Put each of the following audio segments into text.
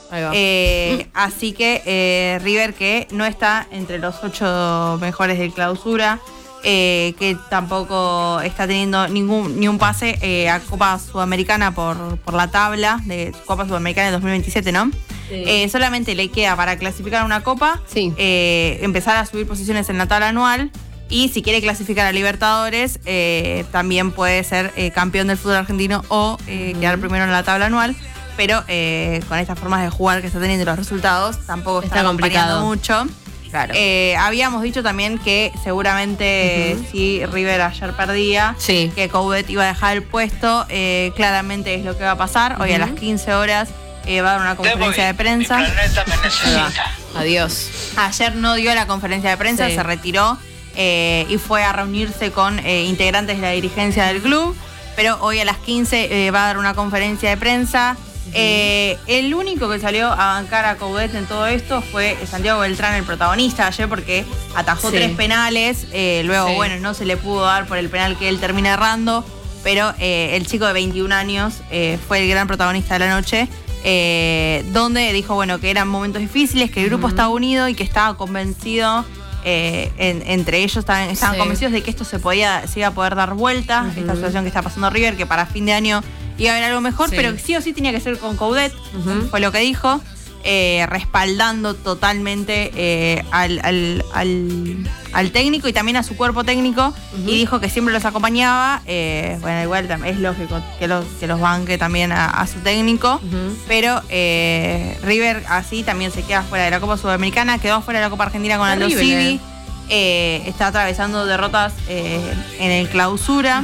Ahí va. Así que River, que no está entre los 8 mejores del clausura, que tampoco está teniendo ni un pase a Copa Sudamericana por la tabla de Copa Sudamericana de 2027, ¿no? Sí. Solamente le queda para clasificar una copa, empezar a subir posiciones en la tabla anual. Y si quiere clasificar a Libertadores, también puede ser campeón del fútbol argentino o quedar primero en la tabla anual. Pero con estas formas de jugar que está teniendo los resultados, tampoco está complicado mucho. Claro. Habíamos dicho también que seguramente si River ayer perdía, que Coudet iba a dejar el puesto. Claramente es lo que va a pasar. Hoy a las 15 horas va a dar una conferencia de prensa. Mi planeta me necesita. Adiós. Ayer no dio la conferencia de prensa, se retiró. Y fue a reunirse con integrantes de la dirigencia del club, pero hoy a las 15 va a dar una conferencia de prensa. El único que salió a bancar a Coudet en todo esto fue Santiago Beltrán, el protagonista ayer, porque atajó 3 penales, luego bueno, no se le pudo dar por el penal que él termina errando, pero el chico de 21 años fue el gran protagonista de la noche, donde dijo bueno que eran momentos difíciles, que el grupo estaba unido y que estaba convencido. Entre ellos estaban convencidos de que esto se iba a poder dar vuelta, esta situación que está pasando River, que para fin de año iba a haber algo mejor, pero que sí o sí tenía que ser con Coudet, fue lo que dijo, respaldando totalmente al técnico y también a su cuerpo técnico, y dijo que siempre los acompañaba. Bueno, igual es lógico que los banque también a su técnico, pero River así también se queda fuera de la Copa Sudamericana, quedó fuera de la Copa Argentina con Aldo Civi, está atravesando derrotas en el clausura.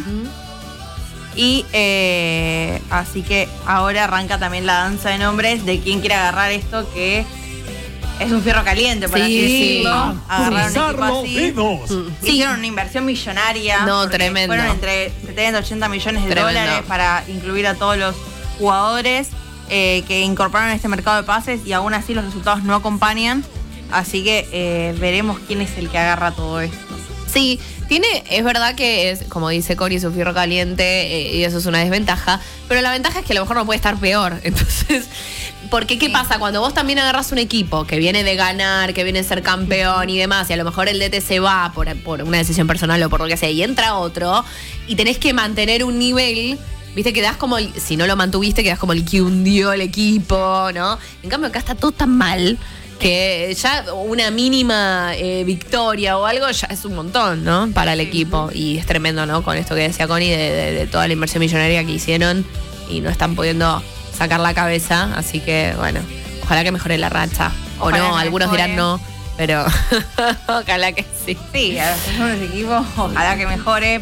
Y así que ahora arranca también la danza de nombres de quién quiere agarrar esto, que es un fierro caliente, por así decirlo. Agarrar un equipo así. Hicieron una inversión millonaria. No, tremendo. Fueron entre 70 y 80 millones de dólares para incluir a todos los jugadores que incorporaron a este mercado de pases, y aún así los resultados no acompañan. Así que veremos quién es el que agarra todo esto. Sí, es verdad que es, como dice Cori, es un fierro caliente y eso es una desventaja, pero la ventaja es que a lo mejor no puede estar peor. Entonces, porque ¿qué pasa? Cuando vos también agarras un equipo que viene de ganar, que viene de ser campeón y demás, y a lo mejor el DT se va por una decisión personal o por lo que sea, y entra otro, y tenés que mantener un nivel, viste, quedás como, si no lo mantuviste, quedás como el que hundió el equipo, ¿no? En cambio acá está todo tan mal que ya una mínima victoria o algo ya es un montón, ¿no? Para el equipo. Y es tremendo, ¿no? Con esto que decía Connie de toda la inversión millonaria que hicieron y no están pudiendo sacar la cabeza. Así que, bueno, ojalá que mejore la racha. Ojalá o no, algunos dirán no, pero ojalá que sí. Sí, a los equipos, ojalá que mejore.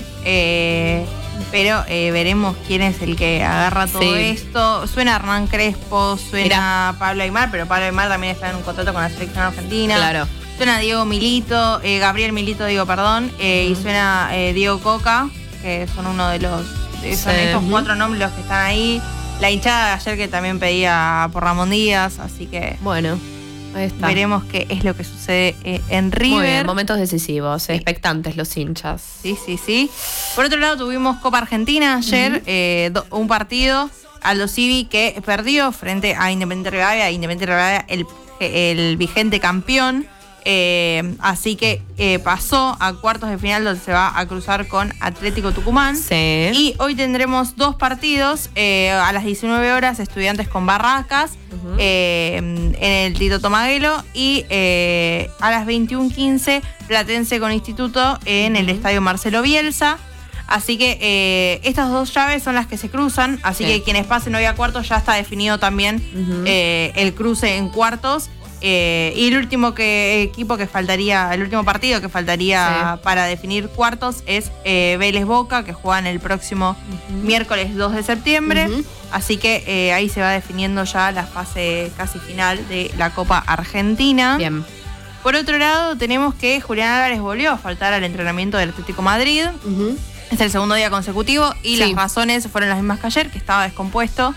Pero veremos quién es el que agarra todo esto. Suena Hernán Crespo, suena Pablo Aimar, pero Pablo Aimar también está en un contrato con la selección argentina. Claro. Suena Diego Milito, Gabriel Milito, y suena Diego Coca, que son uno de los... Son estos 4 nombres los que están ahí. La hinchada de ayer que también pedía por Ramón Díaz, así que... Bueno, ahí está. Veremos qué es lo que sucede en River. Muy bien, momentos decisivos, expectantes los hinchas. Sí. Por otro lado, tuvimos Copa Argentina ayer, un partido, Aldo Civi, que perdió frente a Independiente Rivadavia, el vigente campeón. Así que pasó a cuartos de final, donde se va a cruzar con Atlético Tucumán. Sí. Y hoy tendremos 2 partidos. A las 19 horas, Estudiantes con Barracas, en el Tito Tomaguelo. Y a las 21:15, Platense con Instituto en el Estadio Marcelo Bielsa. Así que estas 2 llaves son las que se cruzan. Así que quienes pasen hoy a cuartos, ya está definido también el cruce en cuartos. Y el último partido que faltaría para definir cuartos es Vélez Boca, que juegan el próximo miércoles 2 de septiembre. Así que ahí se va definiendo ya la fase casi final de la Copa Argentina. Bien. Por otro lado, tenemos que Julián Álvarez volvió a faltar al entrenamiento del Atlético Madrid. Es el segundo día consecutivo y las razones fueron las mismas que ayer, que estaba descompuesto.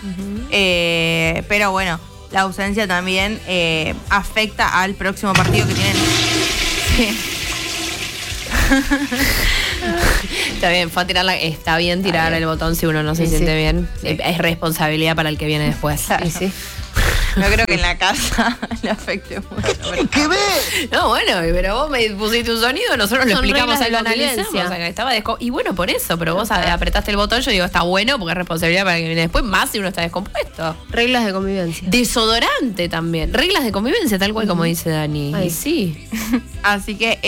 Pero bueno, la ausencia también afecta al próximo partido que tienen. Está bien tirar el botón si uno no se siente bien. Es responsabilidad para el que viene después. Claro. Sí. No creo que en la casa le afecte mucho. ¿Qué ves? No, bueno, pero vos me pusiste un sonido, nosotros lo Son explicamos reglas y lo de analizamos. convivencia. O sea, que estaba y bueno, por eso, pero vos apretaste el botón, yo digo, está bueno porque es responsabilidad para que viene después, más si uno está descompuesto. Reglas de convivencia. Desodorante también. Reglas de convivencia, tal cual como dice Dani. Ay. Y sí. Así que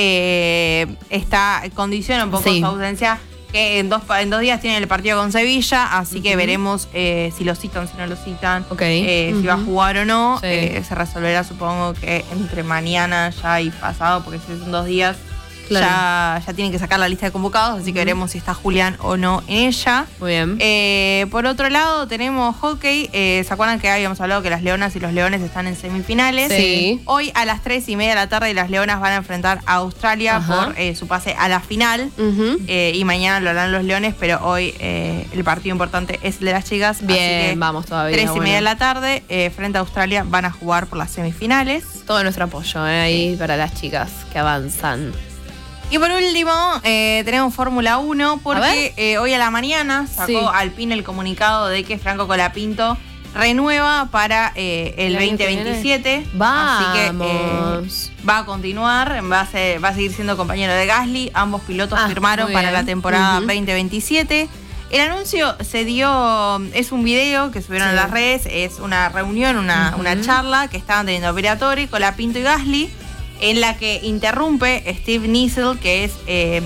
condiciona un poco Sí. su ausencia, que en 2 días tienen el partido con Sevilla, así que veremos si lo citan, si no lo citan, Ok. si va a jugar o no. Sí. Se resolverá, supongo que entre mañana ya y pasado, porque si son 2 días, Claro. ya tienen que sacar la lista de convocados, así que veremos si está Julián o no en ella. Muy bien. Por otro lado, tenemos hockey. ¿Se acuerdan que habíamos hablado que las Leonas y los Leones están en semifinales? Sí. Hoy a las 3:30 de la tarde las Leonas van a enfrentar a Australia Ajá. por su pase a la final. Ujú. Y mañana lo harán los Leones, pero hoy el partido importante es el de las chicas. Bien, así que vamos todavía. 3:30 de bueno. la tarde, frente a Australia, van a jugar por las semifinales. Todo nuestro apoyo ahí para las chicas que avanzan. Y por último, tenemos Fórmula 1, porque hoy a la mañana sacó Sí. Alpine el comunicado de que Franco Colapinto renueva para el año que 2027. Vamos. Así que va a continuar, va a seguir siendo compañero de Gasly. Ambos pilotos firmaron muy para bien. la temporada 2027. El anuncio se dio, es un video que subieron a las redes, es una reunión, una charla que estaban teniendo Briatore, Colapinto y Gasly, en la que interrumpe Steve Niesel, que es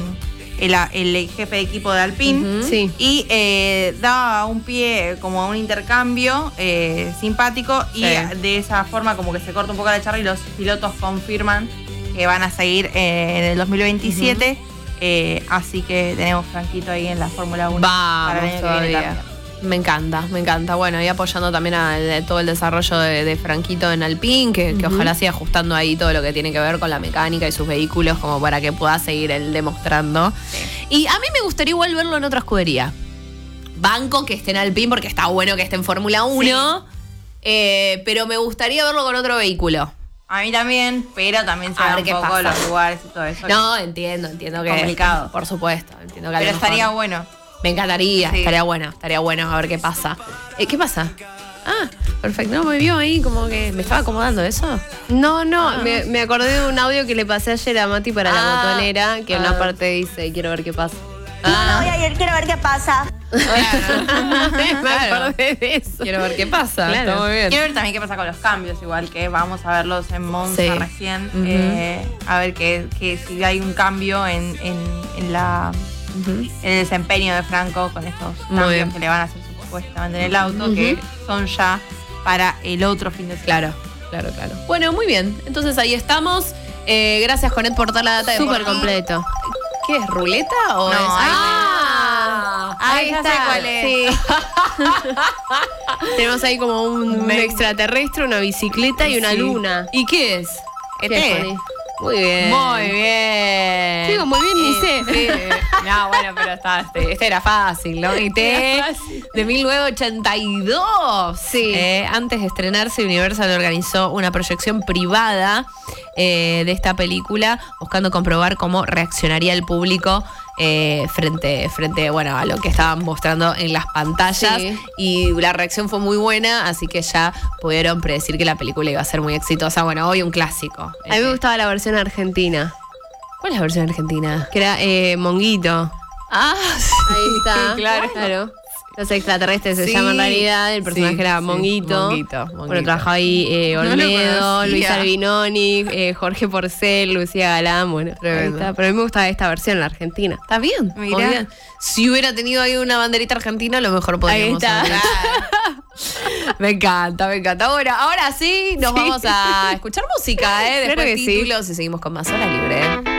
el jefe de equipo de Alpine, Sí. y da un pie como a un intercambio simpático, y de esa forma como que se corta un poco la charla y los pilotos confirman que van a seguir en el 2027. Así que tenemos Franquito ahí en la Fórmula 1 para el Vamos año que viene todavía. también. Me encanta. Bueno, y apoyando también a todo el desarrollo de Franquito en Alpine, que ojalá siga ajustando ahí todo lo que tiene que ver con la mecánica y sus vehículos, como para que pueda seguir él demostrando. Y a mí me gustaría igual verlo en otra escudería. Banco que esté en Alpine, porque está bueno que esté en Fórmula 1, pero me gustaría verlo con otro vehículo. A mí también, pero también se A da ver un qué poco pasa. los lugares y todo eso. No, entiendo que Complicado. por supuesto, entiendo que a lo Pero mejor- estaría bueno. Me encantaría, Sí. estaría bueno a ver qué pasa. ¿Qué pasa? Ah, perfecto. No, me vio ahí como que me estaba acomodando eso. No, me acordé de un audio que le pasé ayer a Mati para la botonera, que en una parte dice, quiero ver qué pasa. Ah, Voy a ir, quiero ver qué pasa. Me claro. acordé de eso. Quiero ver qué pasa. Claro. Está muy bien. Quiero ver también qué pasa con los cambios, igual que vamos a verlos en Monza Sí. recién. A ver que si hay un cambio en el desempeño de Franco con estos Muy cambios bien. que le van a hacer supuestamente en el auto, que son ya para el otro fin de semana. Claro. Bueno, muy bien. Entonces ahí estamos. Gracias, Jonet, por toda la data. Súper de completo. ¿Qué es? ¿Ruleta o No, es? ahí ya sé cuál es. Sí. Tenemos ahí como un extraterrestre, una bicicleta y una Sí. luna. ¿Y qué es? ¿Qué, Joni? Muy bien. Muy bien. Digo, muy bien, ni sé. Sí. No, bueno, pero este era fácil, ¿no? IT Era fácil. de 1982. Sí. Antes de estrenarse, Universal organizó una proyección privada de esta película, buscando comprobar cómo reaccionaría el público frente bueno, a lo que estaban mostrando en las pantallas. Sí. Y la reacción fue muy buena, así que ya pudieron predecir que la película iba a ser muy exitosa. Bueno, hoy un clásico. A mí me gustaba la versión argentina, ¿Cuál es la versión argentina? que era Monguito. Ah, sí. Ahí está. Claro. Los extraterrestres se Sí. llaman en realidad. El personaje Sí, era sí. Monguito. Monguito. Bueno, trabajaba ahí No lo Olmedo, conocía. Luis Albinoni, Jorge Porcel, Lucía Galán. Bueno, ahí Tremendo. está. Pero a mí me gustaba esta versión, la argentina. Está bien, Mirá. muy bien. Si hubiera tenido ahí una banderita argentina, a lo mejor podríamos está. haber- Me encanta. Bueno, ahora sí, nos Sí. vamos a escuchar música, Claro después que sí. títulos y seguimos con más Hora Libre.